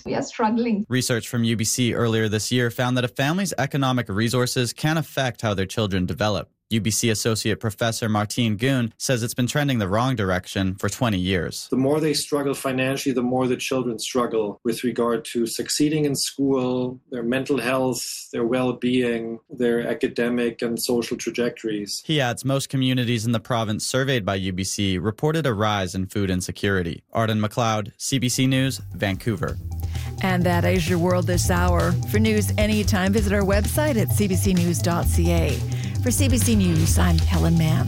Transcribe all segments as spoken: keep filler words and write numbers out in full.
We are struggling. Research from U B C earlier this year found that a family's economic resources can affect how their children develop. U B C Associate Professor Martine Goon says it's been trending the wrong direction for twenty years. The more they struggle financially, the more the children struggle with regard to succeeding in school, their mental health, their well-being, their academic and social trajectories. He adds most communities in the province surveyed by U B C reported a rise in food insecurity. Arden McLeod, C B C News, Vancouver. And that is your world this hour. For news anytime, visit our website at c b c news dot c a. For C B C News, I'm Helen Mann.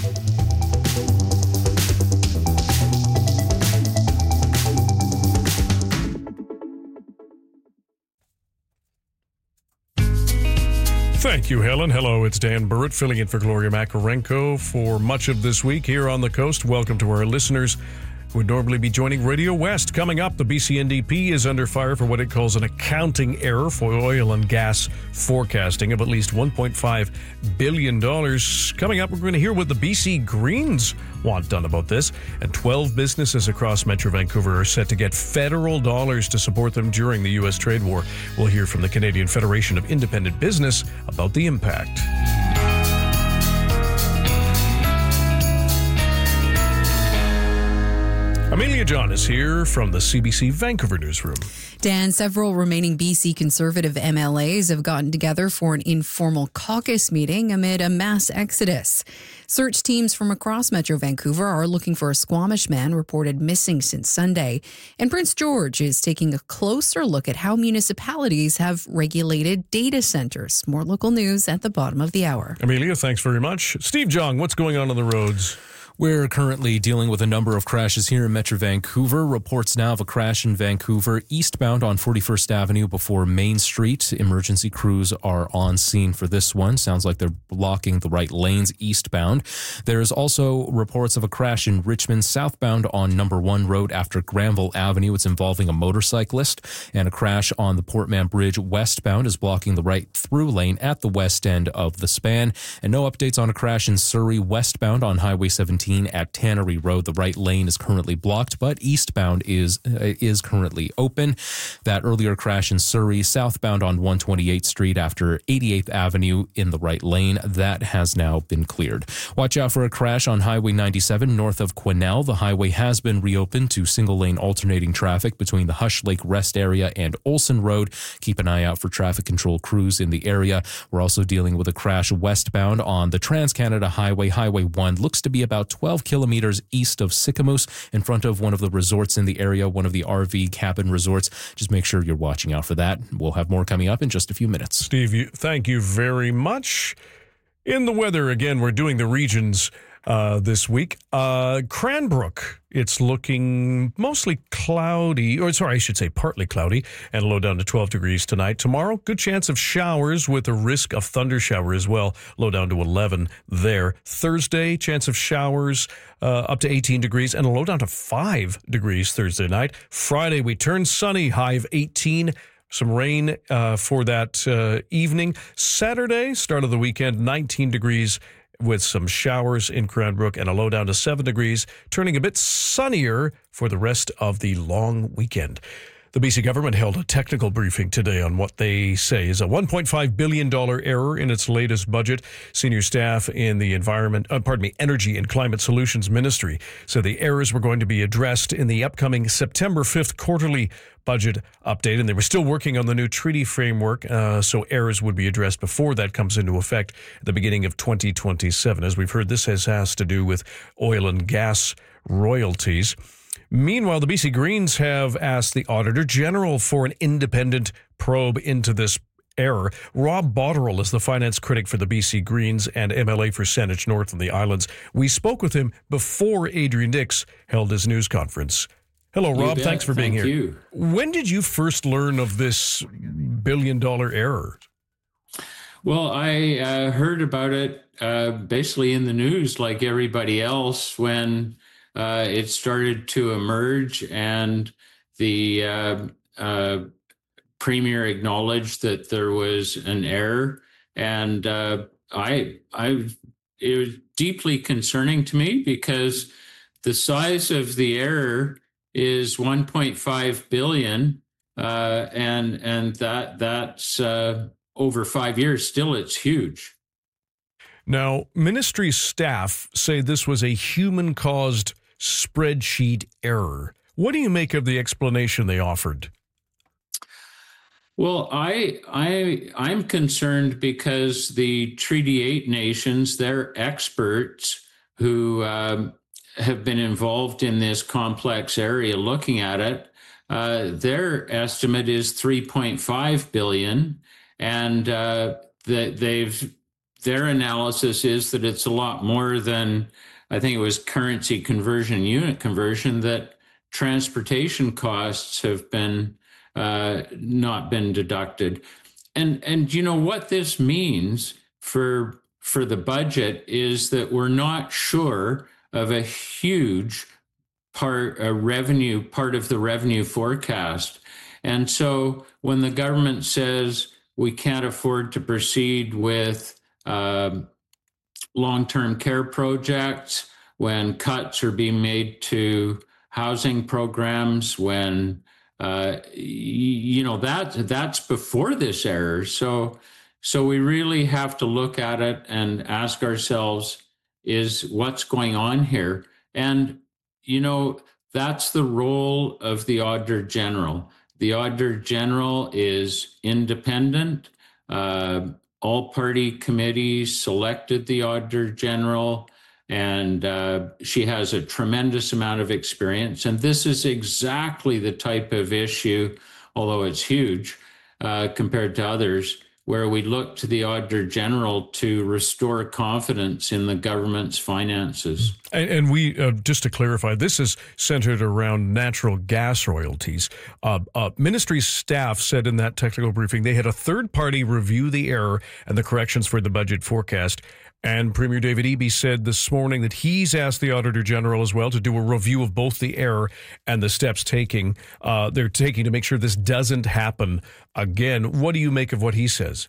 Thank you, Helen. Hello, it's Dan Burrett filling in for Gloria Makarenko for much of this week here on the coast. Welcome to our listeners who would normally be joining Radio West. Coming up, the B C N D P is under fire for what it calls an accounting error for oil and gas forecasting of at least one point five billion dollars. Coming up, we're going to hear what the B C Greens want done about this. And twelve businesses across Metro Vancouver are set to get federal dollars to support them during the U S trade war. We'll hear from the Canadian Federation of Independent Business about the impact. Amelia John is here from the C B C Vancouver newsroom. Dan, several remaining B C Conservative M L As have gotten together for an informal caucus meeting amid a mass exodus. Search teams from across Metro Vancouver are looking for a Squamish man reported missing since Sunday. And Prince George is taking a closer look at how municipalities have regulated data centers. More local news at the bottom of the hour. Amelia, thanks very much. Steve Jong, what's going on on the roads? We're currently dealing with a number of crashes here in Metro Vancouver. Reports now of a crash in Vancouver eastbound on forty-first Avenue before Main Street. Emergency crews are on scene for this one. Sounds like they're blocking the right lanes eastbound. There's also reports of a crash in Richmond southbound on Number One Road after Granville Avenue. It's involving a motorcyclist. And a crash on the Portman Bridge westbound is blocking the right through lane at the west end of the span. And no updates on a crash in Surrey westbound on Highway seventeen at Tannery Road. The right lane is currently blocked, but eastbound is uh, is currently open. That earlier crash in Surrey southbound on one twenty-eighth Street after eighty-eighth Avenue in the right lane, that has now been cleared. Watch out for a crash on Highway ninety-seven north of Quesnel. The highway has been reopened to single lane alternating traffic between the Hush Lake Rest area and Olson Road. Keep an eye out for traffic control crews in the area. We're also dealing with a crash westbound on the Trans-Canada Highway. Highway one looks to be about twelve kilometers east of Sycamoose in front of one of the resorts in the area, one of the R V cabin resorts. Just make sure you're watching out for that. We'll have more coming up in just a few minutes. Steve, you, thank you very much. In the weather, again, we're doing the regions uh, this week. Uh, Cranbrook, it's looking mostly cloudy, or sorry, I should say partly cloudy, and low down to twelve degrees tonight. Tomorrow, good chance of showers with a risk of thunder shower as well, low down to eleven there. Thursday, chance of showers uh, up to eighteen degrees and a low down to five degrees Thursday night. Friday, we turn sunny, high of eighteen. Some rain uh, for that uh, evening. Saturday, start of the weekend, nineteen degrees with some showers in Cranbrook and a low down to seven degrees, turning a bit sunnier for the rest of the long weekend. The B C government held a technical briefing today on what they say is a one point five billion dollars error in its latest budget. Senior staff in the environment, uh, pardon me, Energy and Climate Solutions Ministry said the errors were going to be addressed in the upcoming September fifth quarterly budget update, and they were still working on the new treaty framework, uh, so errors would be addressed before that comes into effect at the beginning of twenty twenty-seven. As we've heard, this has, has to do with oil and gas royalties. Meanwhile, the B C Greens have asked the Auditor General for an independent probe into this error. Rob Botterill is the finance critic for the B C Greens and M L A for Saanich North and the Islands. We spoke with him before Adrian Dix held his news conference. Hello, Rob. Thanks for being Thank here. You. When did you first learn of this billion-dollar error? Well, I uh, heard about it uh, basically in the news like everybody else when Uh, it started to emerge, and the uh, uh, premier acknowledged that there was an error, and uh, I, I, it was deeply concerning to me because the size of the error is one point five billion uh, and and that that's uh, over five years. Still, it's huge. Now, ministry staff say this was a human-caused spreadsheet error. What do you make of the explanation they offered? Well, I I I'm concerned because the Treaty Eight nations, they're experts who um, have been involved in this complex area looking at it. Uh, their estimate is three point five billion, and uh, that they've their analysis is that it's a lot more than, I think it was currency conversion, unit conversion, that transportation costs have been uh, not been deducted. And and you know what this means for for the budget is that we're not sure of a huge part, a revenue, part of the revenue forecast. And so when the government says we can't afford to proceed with uh, long-term care projects, when cuts are being made to housing programs, when uh, you know that that's before this error. So, so we really have to look at it and ask ourselves: is what's going on here? And you know that's the role of the Auditor General. The Auditor General is independent. Uh, all party committees selected the Auditor General, and uh, she has a tremendous amount of experience. And this is exactly the type of issue, although it's huge uh, compared to others, where we look to the Auditor General to restore confidence in the government's finances. And, and we, uh, just to clarify, this is centered around natural gas royalties. Uh, uh, ministry staff said in that technical briefing they had a third party review the error and the corrections for the budget forecast. And Premier David Eby said this morning that he's asked the Auditor General as well to do a review of both the error and the steps taking uh, they're taking to make sure this doesn't happen again. What do you make of what he says?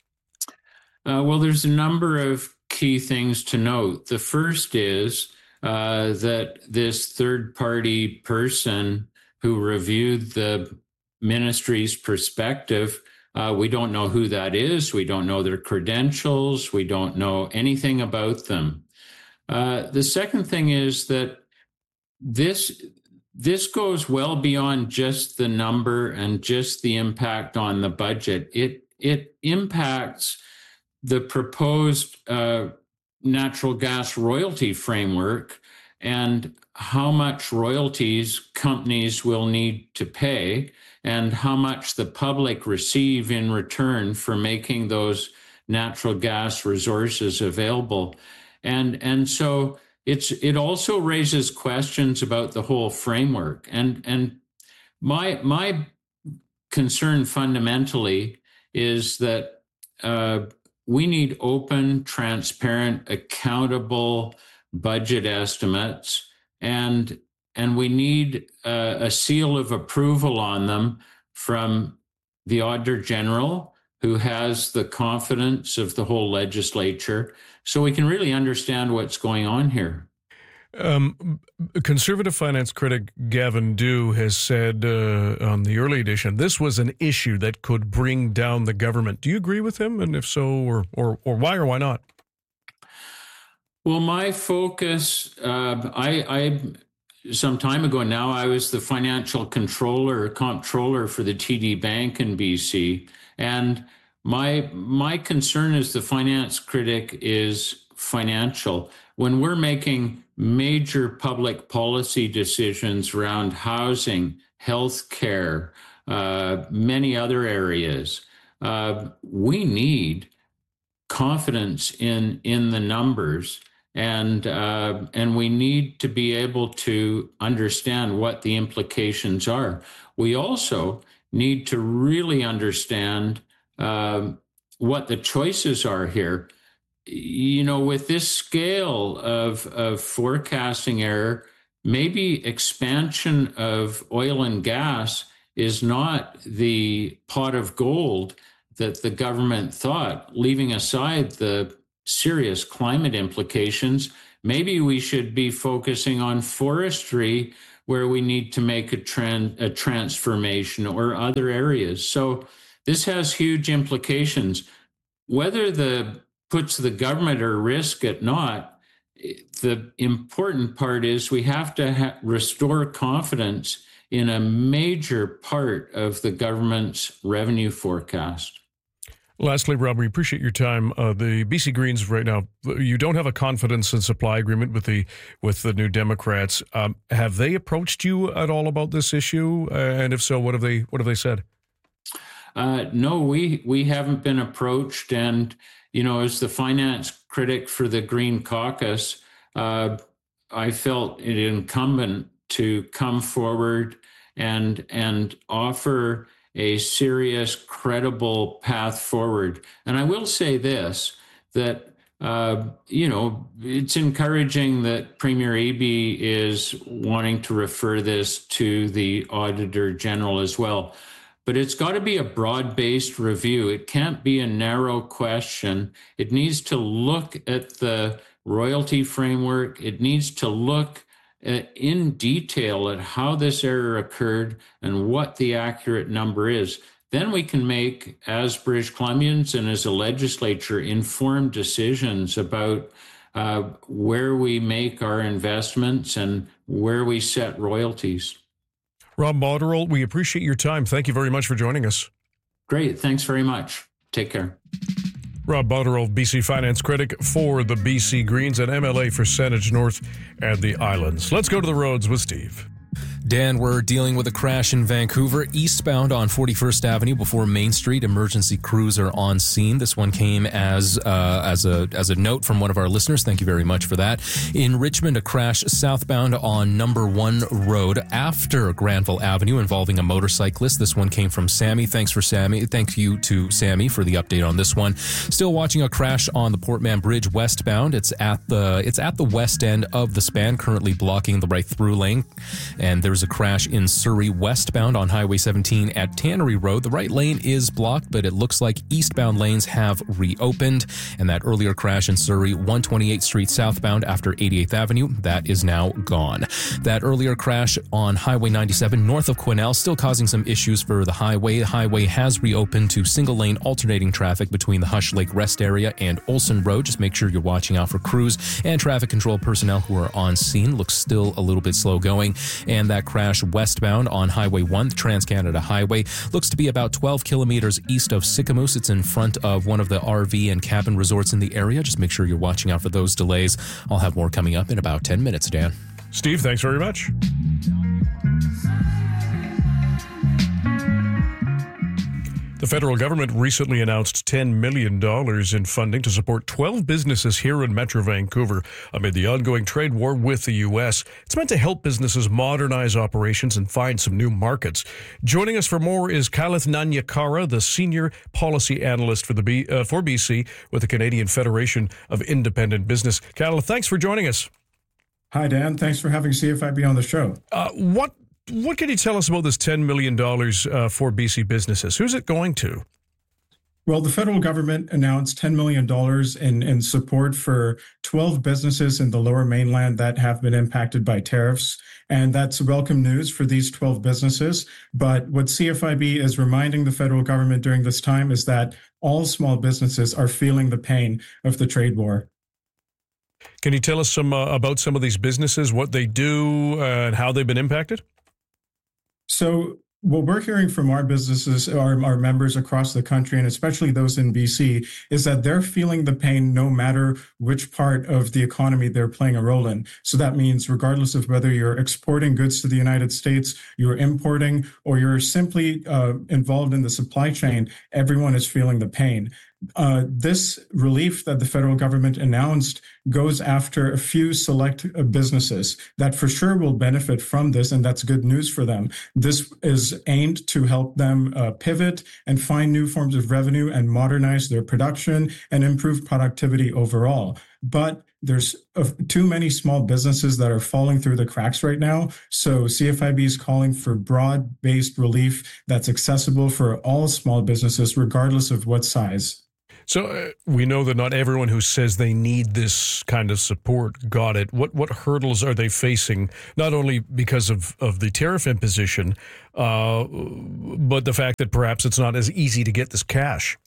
Uh, well, there's a number of key things to note. The first is uh, that this third-party person who reviewed the ministry's perspective, Uh, we don't know who that is. We don't know their credentials. We don't know anything about them. Uh, the second thing is that this this goes well beyond just the number and just the impact on the budget. It it impacts the proposed uh, natural gas royalty framework and how much royalties companies will need to pay, and how much the public receive in return for making those natural gas resources available. And, and so it's, it also raises questions about the whole framework. And, and my, my concern fundamentally is that uh, we need open, transparent, accountable budget estimates, and And we need uh, a seal of approval on them from the Auditor General, who has the confidence of the whole legislature, so we can really understand what's going on here. Um, conservative finance critic Gavin Dew has said uh, on the early edition, this was an issue that could bring down the government. Do you agree with him? And if so, or or, or why or why not? Well, my focus, uh, I... I Some time ago now, I was the financial controller, comptroller for the T D Bank in B C. And my my concern as the finance critic is financial. When we're making major public policy decisions around housing, healthcare, uh, many other areas, uh, we need confidence in in the numbers. And uh, and we need to be able to understand what the implications are. We also need to really understand uh, what the choices are here. You know, with this scale of, of forecasting error, maybe expansion of oil and gas is not the pot of gold that the government thought, leaving aside the serious climate implications. Maybe we should be focusing on forestry, where we need to make a trend, a transformation, or other areas. So this has huge implications. Whether the puts the government at risk or not, the important part is we have to ha- restore confidence in a major part of the government's revenue forecast. Lastly, Rob, we appreciate your time. Uh, the B C Greens right now, you don't have a confidence and supply agreement with the with the New Democrats. Um, have they approached you at all about this issue? Uh, and if so, what have they what have they said? Uh, no, we we haven't been approached. And you know, as the finance critic for the Green Caucus, uh, I felt it incumbent to come forward and and offer a serious, credible path forward. And I will say this, that, uh, you know, it's encouraging that Premier Eby is wanting to refer this to the Auditor General as well. But it's got to be a broad-based review. It can't be a narrow question. It needs to look at the royalty framework. It needs to look in detail at how this error occurred and what the accurate number is. Then we can make, as British Columbians and as a legislature, informed decisions about uh, where we make our investments and where we set royalties. Rob Botterill, we appreciate your time. Thank you very much for joining us. Great. Thanks very much. Take care. Rob Botterill, B C finance critic for the B C Greens and M L A for Saanich North and the Islands. Let's go to the roads with Steve. Dan, we're dealing with a crash in Vancouver, eastbound on forty-first Avenue before Main Street. Emergency crews are on scene. This one came as uh, as a as a note from one of our listeners. Thank you very much for that. In Richmond, a crash southbound on Number One Road after Granville Avenue involving a motorcyclist. This one came from Sammy. Thanks for Sammy. Thank you to Sammy for the update on this one. Still watching a crash on the Portman Bridge westbound. It's at the it's at the west end of the span, currently blocking the right through lane. And there's a crash in Surrey westbound on Highway seventeen at Tannery Road. The right lane is blocked, but it looks like eastbound lanes have reopened. And that earlier crash in Surrey, one twenty-eighth Street southbound after eighty-eighth Avenue, that is now gone. That earlier crash on Highway ninety-seven north of Quesnel, still causing some issues for the highway. The highway has reopened to single lane alternating traffic between the Hush Lake Rest Area and Olson Road. Just make sure you're watching out for crews and traffic control personnel who are on scene. Looks still a little bit slow going. And that crash westbound on Highway one, Trans-Canada Highway, looks to be about twelve kilometers east of Sicamous. It's in front of one of the R V and cabin resorts in the area. Just make sure you're watching out for those delays. I'll have more coming up in about ten minutes, Dan. Steve, thanks very much. The federal government recently announced ten million dollars in funding to support twelve businesses here in Metro Vancouver amid the ongoing trade war with the U S. It's meant to help businesses modernize operations and find some new markets. Joining us for more is Kalith Nanyakara, the Senior Policy Analyst for the B, uh, for B C with the Canadian Federation of Independent Business. Kalith, thanks for joining us. Hi, Dan. Thanks for having C F I B on the show. Uh, what What can you tell us about this ten million dollars uh, for B C businesses? Who's it going to? Well, the federal government announced ten million dollars in, in support for twelve businesses in the Lower Mainland that have been impacted by tariffs. And that's welcome news for these twelve businesses. But what C F I B is reminding the federal government during this time is that all small businesses are feeling the pain of the trade war. Can you tell us some uh, about some of these businesses, what they do, uh, and how they've been impacted? So what we're hearing from our businesses, our, our members across the country, and especially those in B C, is that they're feeling the pain no matter which part of the economy they're playing a role in. So that means regardless of whether you're exporting goods to the United States, you're importing, or you're simply uh, involved in the supply chain, everyone is feeling the pain. Uh, this relief that the federal government announced goes after a few select uh, businesses that for sure will benefit from this, and that's good news for them. This is aimed to help them uh, pivot and find new forms of revenue and modernize their production and improve productivity overall. But there's uh, too many small businesses that are falling through the cracks right now. So C F I B is calling for broad-based relief that's accessible for all small businesses, regardless of what size. So uh, we know that not everyone who says they need this kind of support got it. What what hurdles are they facing, not only because of, of the tariff imposition, uh, but the fact that perhaps it's not as easy to get this cash?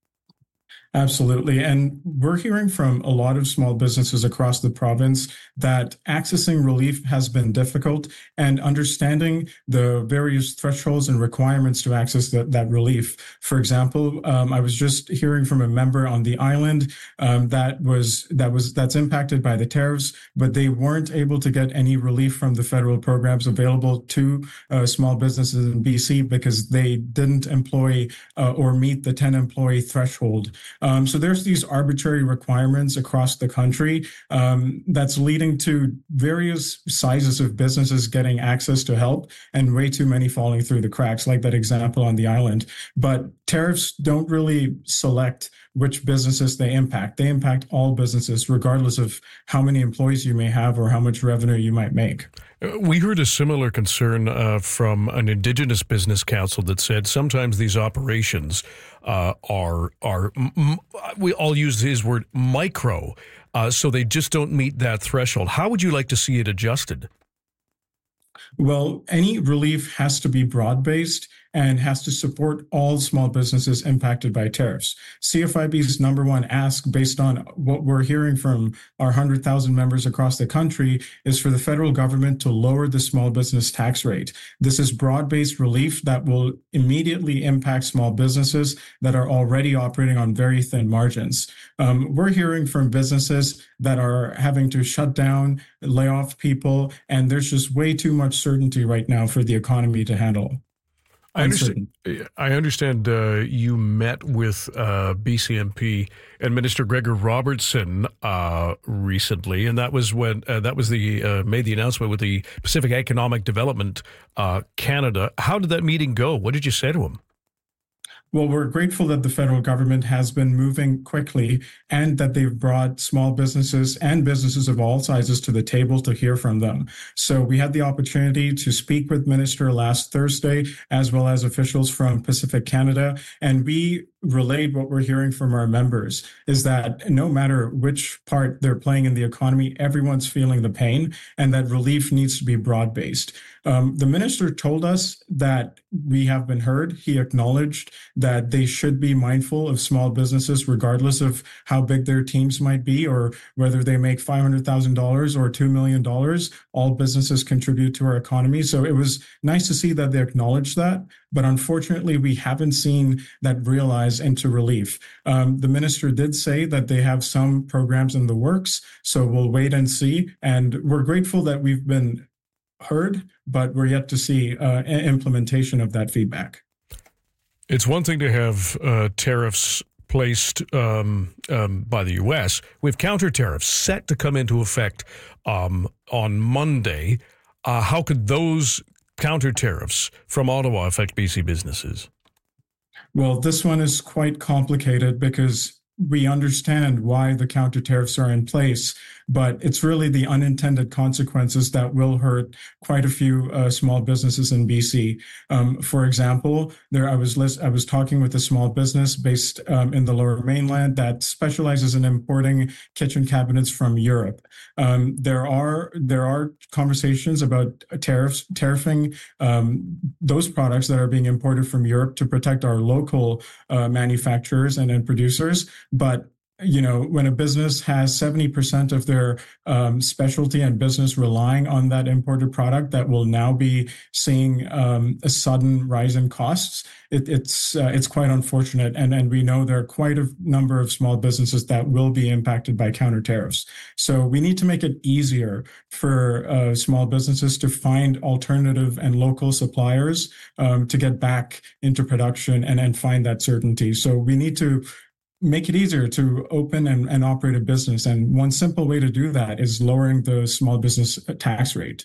Absolutely. And we're hearing from a lot of small businesses across the province that accessing relief has been difficult, and understanding the various thresholds and requirements to access that, that relief. For example, um, I was just hearing from a member on the island um, that was that was that's impacted by the tariffs, but they weren't able to get any relief from the federal programs available to uh, small businesses in B C because they didn't employ uh, or meet the ten employee threshold. Um, so there's these arbitrary requirements across the country um, that's leading to various sizes of businesses getting access to help and way too many falling through the cracks, like that example on the island. But tariffs don't really select which businesses they impact. They impact all businesses, regardless of how many employees you may have or how much revenue you might make. We heard a similar concern uh, from an Indigenous Business Council that said sometimes these operations uh, are, are m- we all use his word, micro, uh, so they just don't meet that threshold. How would you like to see it adjusted? Well, any relief has to be broad-based and has to support all small businesses impacted by tariffs. C F I B's number one ask, based on what we're hearing from our one hundred thousand members across the country, is for the federal government to lower the small business tax rate. This is broad-based relief that will immediately impact small businesses that are already operating on very thin margins. Um, we're hearing from businesses that are having to shut down, lay off people, and there's just way too much certainty right now for the economy to handle. I understand. I understand uh, you met with uh, B C M P and Minister Gregor Robertson uh, recently, and that was when uh, that was the uh, made the announcement with the Pacific Economic Development uh, Canada. How did that meeting go? What did you say to him? Well, we're grateful that the federal government has been moving quickly and that they've brought small businesses and businesses of all sizes to the table to hear from them. So we had the opportunity to speak with Minister last Thursday, as well as officials from Pacific Canada, and we relayed what we're hearing from our members is that no matter which part they're playing in the economy, everyone's feeling the pain, and that relief needs to be broad-based. Um, the minister told us that we have been heard. He acknowledged that they should be mindful of small businesses, regardless of how big their teams might be or whether they make five hundred thousand dollars or two million dollars. All businesses contribute to our economy. So it was nice to see that they acknowledged that. But unfortunately, we haven't seen that realize into relief. Um, the minister did say that they have some programs in the works. So we'll wait and see. And we're grateful that we've been heard, but we're yet to see uh, implementation of that feedback. It's one thing to have uh, tariffs placed um, um, by the U S. We have counter tariffs set to come into effect um, on Monday. Uh, how could those counter tariffs from Ottawa affect B C businesses? Well, this one is quite complicated because we understand why the counter tariffs are in place, but it's really the unintended consequences that will hurt quite a few uh, small businesses in B C. Um, for example, there I was list, I was talking with a small business based um, in the Lower Mainland that specializes in importing kitchen cabinets from Europe. Um, there are there are conversations about tariffs, tariffing um, those products that are being imported from Europe to protect our local uh, manufacturers and, and producers. But you know, when a business has seventy percent of their um, specialty and business relying on that imported product that will now be seeing um, a sudden rise in costs, it, it's uh, it's quite unfortunate. And, and we know there are quite a number of small businesses that will be impacted by counter tariffs. So we need to make it easier for uh, small businesses to find alternative and local suppliers um, to get back into production and, and find that certainty. So we need to make it easier to open and, and operate a business. And one simple way to do that is lowering the small business tax rate.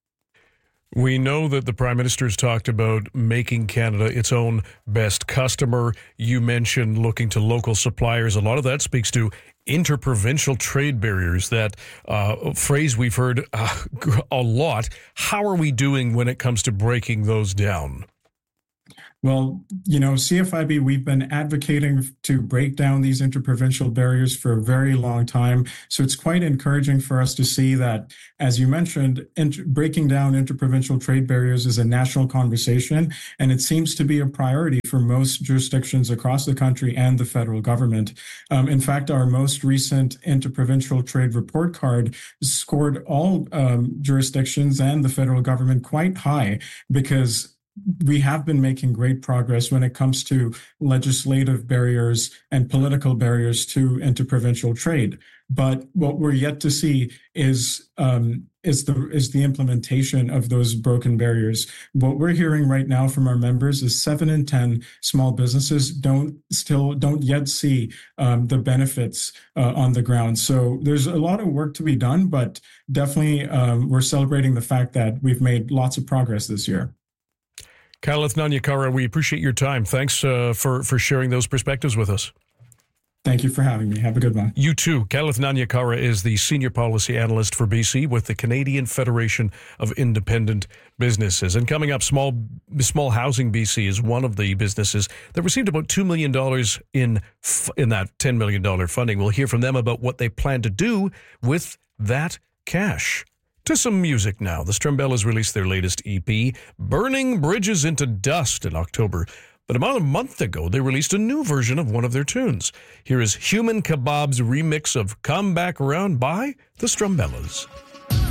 We know that the Prime Minister has talked about making Canada its own best customer. You mentioned looking to local suppliers. A lot of that speaks to interprovincial trade barriers, that uh, phrase we've heard uh, a lot. How are we doing when it comes to breaking those down? Well, you know, C F I B, we've been advocating to break down these interprovincial barriers for a very long time. So it's quite encouraging for us to see that, as you mentioned, inter- breaking down interprovincial trade barriers is a national conversation, and it seems to be a priority for most jurisdictions across the country and the federal government. Um, in fact, our most recent interprovincial trade report card scored all um, jurisdictions and the federal government quite high, because we have been making great progress when it comes to legislative barriers and political barriers to interprovincial trade. But what we're yet to see is um, is the is the implementation of those broken barriers. What we're hearing right now from our members is seven in ten small businesses don't still don't yet see um, the benefits uh, on the ground. So there's a lot of work to be done, but definitely um, we're celebrating the fact that we've made lots of progress this year. Kalath Nanyakara, we appreciate your time. Thanks uh, for, for sharing those perspectives with us. Thank you for having me. Have a good one. You too. Kalath Nanyakara is the Senior Policy Analyst for B C with the Canadian Federation of Independent Businesses. And coming up, Small Small Housing B C is one of the businesses that received about two million dollars in, in that ten million dollars funding. We'll hear from them about what they plan to do with that cash. To some music now. The Strumbellas released their latest E P, Burning Bridges into Dust, in October. But about a month ago, they released a new version of one of their tunes. Here is Human Kebab's remix of Come Back Around by the Strumbellas.